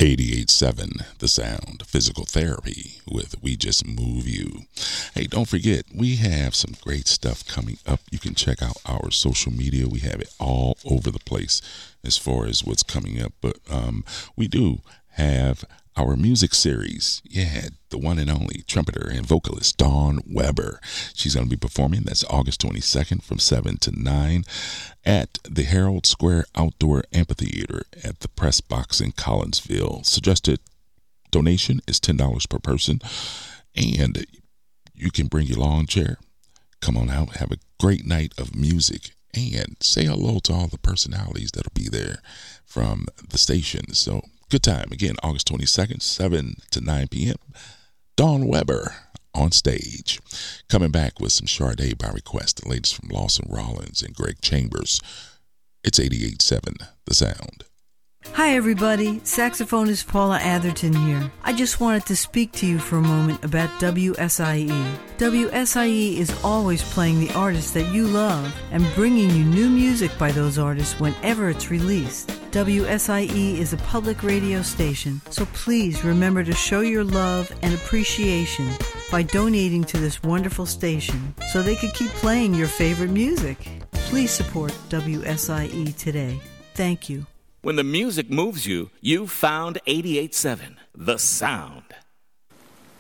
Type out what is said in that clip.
88.7 The Sound, physical therapy with We Just Move You. Hey, don't forget, we have some great stuff coming up. You can check out our social media. We have it all over the place as far as what's coming up. But we do have our music series. Yeah, the one and only trumpeter and vocalist Dawn Weber. She's going to be performing. That's August 22nd from 7 to 9 at the Herald Square Outdoor Amphitheater at the Press Box in Collinsville. Suggested donation is $10 per person. And you can bring your lawn chair. Come on out, have a great night of music, and say hello to all the personalities that'll be there from the station. So, good time. Again, August 22nd, 7 to 9 p.m. Dawn Weber on stage. Coming back with some Sade by request. The latest from Lawson Rollins and Greg Chambers. It's 88.7 The Sound. Hi everybody, saxophonist Paula Atherton here. I just wanted to speak to you for a moment about WSIE. WSIE is always playing the artists that you love and bringing you new music by those artists whenever it's released. WSIE is a public radio station, so please remember to show your love and appreciation by donating to this wonderful station so they could keep playing your favorite music. Please support WSIE today. Thank you. When the music moves you, you found 88.7 The Sound.